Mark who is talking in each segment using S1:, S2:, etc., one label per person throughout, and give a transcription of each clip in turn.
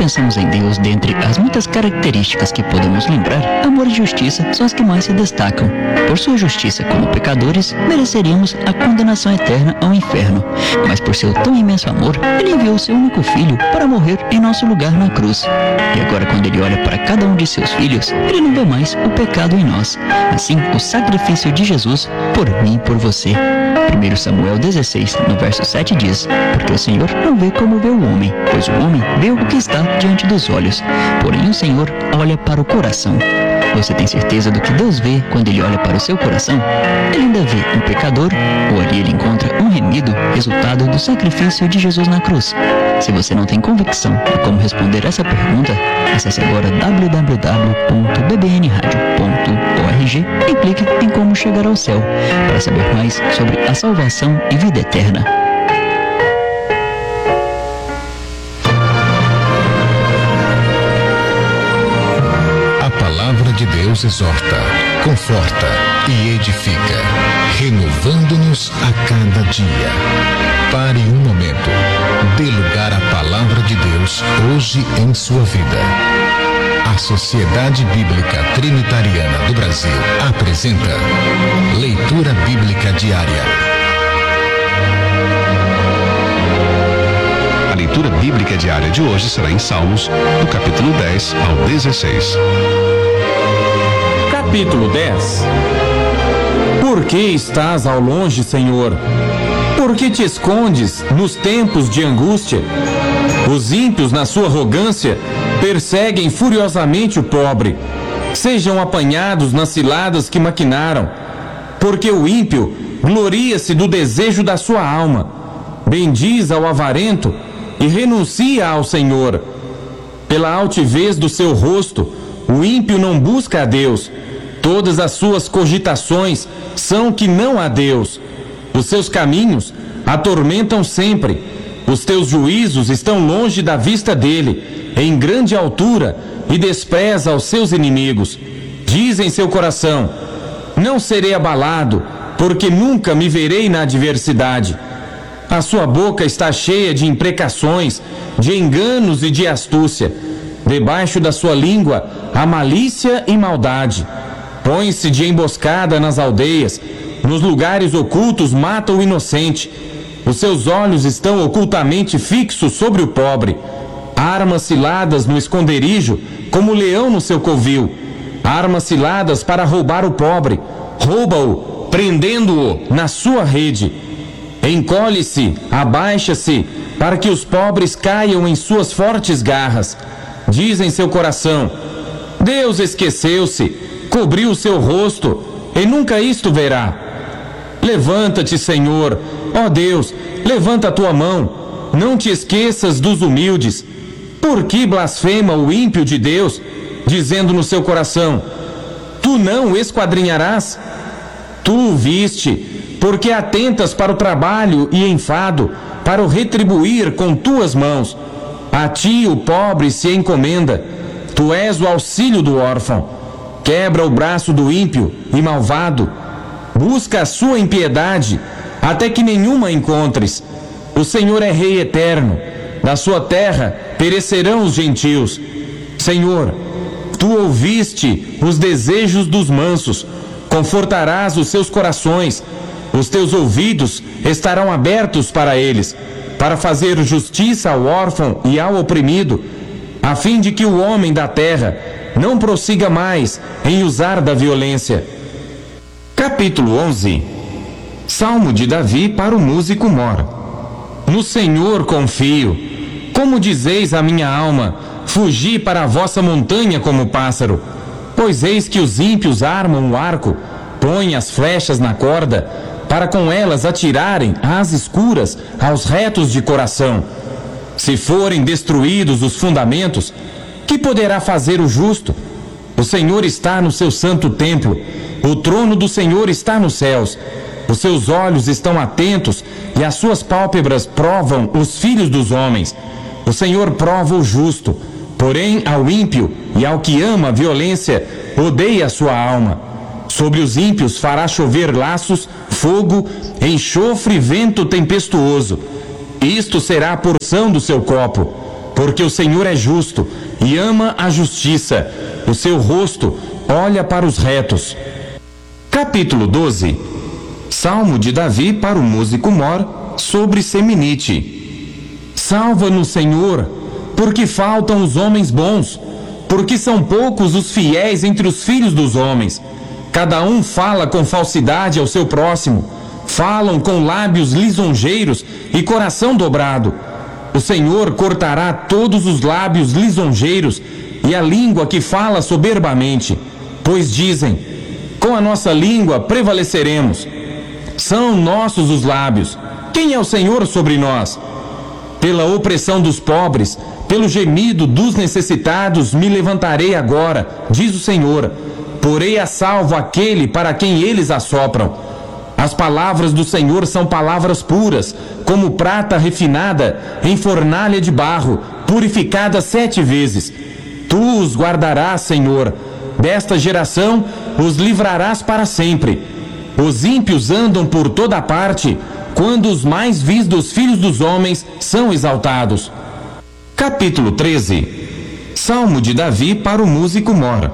S1: pensamos em Deus, dentre as muitas características que podemos lembrar, amor e justiça são as que mais se destacam. Por sua justiça, como pecadores, mereceríamos a condenação eterna ao inferno. Mas por seu tão imenso amor, Ele enviou seu único filho para morrer em nosso lugar na cruz. E agora, quando Ele olha para cada um de seus filhos, Ele não vê mais o pecado em nós. Assim, o sacrifício de Jesus por mim e por você. 1 Samuel 16, no verso 7 diz: porque o Senhor não vê como vê o homem, pois o homem vê o que está diante dos olhos, porém o Senhor olha para o coração. Você tem certeza do que Deus vê quando Ele olha para o seu coração? Ele ainda vê um pecador, ou ali Ele encontra um remido, resultado do sacrifício de Jesus na cruz? Se você não tem convicção de como responder essa pergunta, acesse agora www.bbnradio.org e clique em como chegar ao céu, para saber mais sobre a salvação e vida eterna.
S2: A palavra de Deus exorta, conforta e edifica, renovando-nos a cada dia. Pare um momento, dê lugar à palavra de Deus hoje em sua vida. A Sociedade Bíblica Trinitariana do Brasil apresenta Leitura Bíblica Diária.
S3: A leitura bíblica diária de hoje será em Salmos, do capítulo 10 ao 16.
S4: Capítulo 10. Por que estás ao longe, Senhor? Por que te escondes nos tempos de angústia? Os ímpios, na sua arrogância, perseguem furiosamente o pobre. Sejam apanhados nas ciladas que maquinaram, porque o ímpio gloria-se do desejo da sua alma. Bendiz ao avarento e renuncia ao Senhor. Pela altivez do seu rosto, o ímpio não busca a Deus. Todas as suas cogitações são que não há Deus. Os seus caminhos atormentam sempre. Os teus juízos estão longe da vista dele, em grande altura, e despreza os seus inimigos. Diz em seu coração: não serei abalado, porque nunca me verei na adversidade. A sua boca está cheia de imprecações, de enganos e de astúcia. Debaixo da sua língua há malícia e maldade. Põe-se de emboscada nas aldeias, nos lugares ocultos mata o inocente. Os seus olhos estão ocultamente fixos sobre o pobre. Arma ciladas no esconderijo, como o leão no seu covil. Arma ciladas para roubar o pobre. Rouba-o, prendendo-o na sua rede. Encolhe-se, abaixa-se, para que os pobres caiam em suas fortes garras. Diz em seu coração: Deus esqueceu-se, cobriu o seu rosto, e nunca isto verá. Levanta-te, Senhor, ó Deus, levanta a tua mão, não te esqueças dos humildes. Por que blasfema o ímpio de Deus, dizendo no seu coração: tu não esquadrinharás? Tu o viste, porque atentas para o trabalho e enfado, para o retribuir com tuas mãos. A ti o pobre se encomenda, tu és o auxílio do órfão. Quebra o braço do ímpio e malvado, busca a sua impiedade, até que nenhuma encontres. O Senhor é Rei eterno, da sua terra perecerão os gentios. Senhor, tu ouviste os desejos dos mansos, confortarás os seus corações, os teus ouvidos estarão abertos para eles, para fazer justiça ao órfão e ao oprimido, a fim de que o homem da terra não prossiga mais em usar da violência. Capítulo 11. Salmo de Davi para o músico mor. No Senhor confio. Como dizeis a minha alma, fugi para a vossa montanha como pássaro. Pois eis que os ímpios armam o arco, põem as flechas na corda, para com elas atirarem às escuras aos retos de coração. Se forem destruídos os fundamentos, que poderá fazer o justo? O Senhor está no seu santo templo, o trono do Senhor está nos céus. Os seus olhos estão atentos e as suas pálpebras provam os filhos dos homens. O Senhor prova o justo, porém ao ímpio e ao que ama a violência, odeia a sua alma. Sobre os ímpios fará chover laços, fogo, enxofre e vento tempestuoso. Isto será a porção do seu copo. porque o Senhor é justo e ama a justiça. O seu rosto olha para os retos. Capítulo 12. Salmo de Davi para o músico mor sobre Seminite. Salva-nos, Senhor, porque faltam os homens bons, porque são poucos os fiéis entre os filhos dos homens. Cada um fala com falsidade ao seu próximo, falam com lábios lisonjeiros e coração dobrado. O Senhor cortará todos os lábios lisonjeiros e a língua que fala soberbamente, pois dizem: com a nossa língua prevaleceremos. São nossos os lábios. Quem é o Senhor sobre nós? Pela opressão dos pobres, pelo gemido dos necessitados me levantarei agora, diz o Senhor. Porei a salvo aquele para quem eles assopram. As palavras do Senhor são palavras puras, como prata refinada em fornalha de barro, purificada 7 vezes. Tu os guardarás, Senhor. Desta geração os livrarás para sempre. Os ímpios andam por toda parte, quando os mais vis dos filhos dos homens são exaltados. Capítulo 13. Salmo de Davi para o músico mor.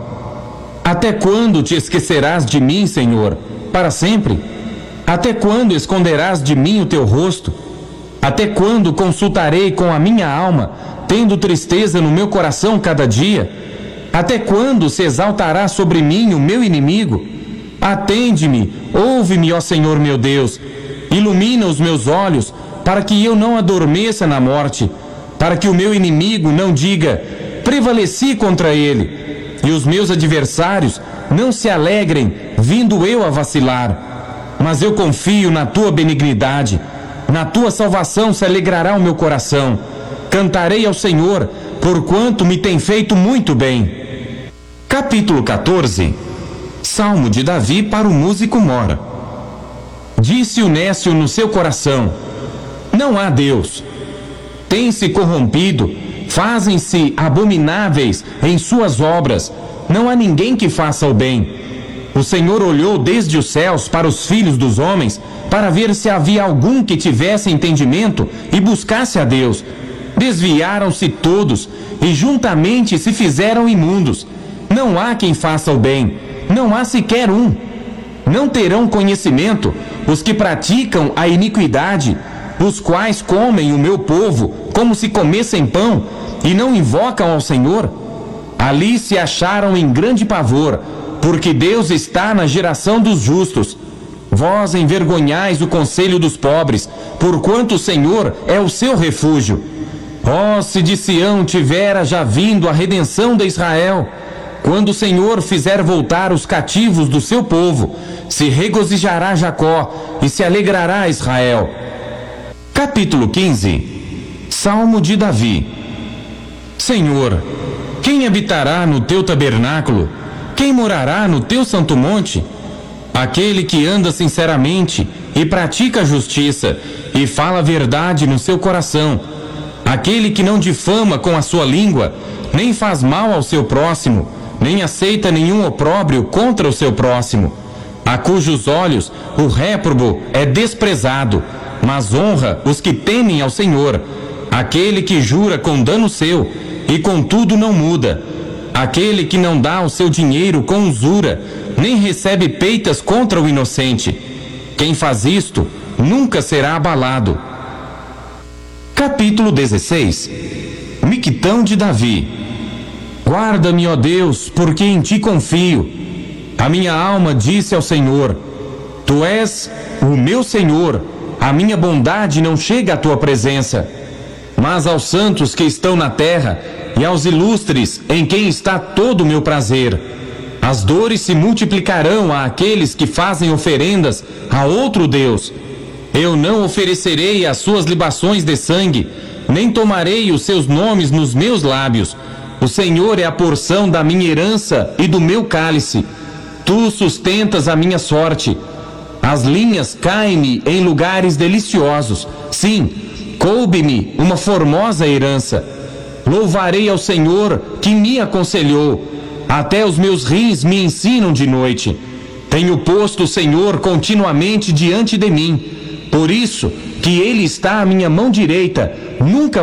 S4: Até quando te esquecerás de mim, Senhor? Para sempre? Até quando esconderás de mim o teu rosto? Até quando consultarei com a minha alma, tendo tristeza no meu coração cada dia? Até quando se exaltará sobre mim o meu inimigo? Atende-me, ouve-me, ó Senhor meu Deus. Ilumina os meus olhos, para que eu não adormeça na morte, para que o meu inimigo não diga: prevaleci contra ele, e os meus adversários não se alegrem, vindo eu a vacilar. Mas eu confio na tua benignidade, na tua salvação se alegrará o meu coração. Cantarei ao Senhor, porquanto me tem feito muito bem. Capítulo 14. Salmo de Davi para o músico mor. Disse o nécio no seu coração: não há Deus. Tem-se corrompido, fazem-se abomináveis em suas obras, não há ninguém que faça o bem. O Senhor olhou desde os céus para os filhos dos homens, para ver se havia algum que tivesse entendimento e buscasse a Deus. Desviaram-se todos e juntamente se fizeram imundos. Não há quem faça o bem, não há sequer um. Não terão conhecimento os que praticam a iniquidade, os quais comem o meu povo como se comessem pão e não invocam ao Senhor. Ali se acharam em grande pavor, porque Deus está na geração dos justos. Vós envergonhais o conselho dos pobres, porquanto o Senhor é o seu refúgio. Ó, se de Sião tivera já vindo a redenção de Israel! Quando o Senhor fizer voltar os cativos do seu povo, se regozijará Jacó e se alegrará Israel. Capítulo 15. Salmo de Davi. Senhor, quem habitará no teu tabernáculo? Quem morará no teu santo monte? Aquele que anda sinceramente e pratica a justiça e fala a verdade no seu coração. Aquele que não difama com a sua língua, nem faz mal ao seu próximo, nem aceita nenhum opróbrio contra o seu próximo. A cujos olhos o réprobo é desprezado, mas honra os que temem ao Senhor. Aquele que jura com dano seu e contudo não muda. Aquele que não dá o seu dinheiro com usura, nem recebe peitas contra o inocente. Quem faz isto nunca será abalado. Capítulo 16. Miquitão de Davi. Guarda-me, ó Deus, porque em ti confio. A minha alma disse ao Senhor: tu és o meu Senhor, a minha bondade não chega à tua presença. Mas aos santos que estão na terra e aos ilustres em quem está todo o meu prazer, as dores se multiplicarão àqueles que fazem oferendas a outro Deus. Eu não oferecerei as suas libações de sangue, nem tomarei os seus nomes nos meus lábios. O Senhor é a porção da minha herança e do meu cálice. Tu sustentas a minha sorte. As linhas caem-me em lugares deliciosos. Sim, coube-me uma formosa herança. Louvarei ao Senhor que me aconselhou. Até os meus rins me ensinam de noite. Tenho posto o Senhor continuamente diante de mim. Por isso que Ele está à minha mão direita, nunca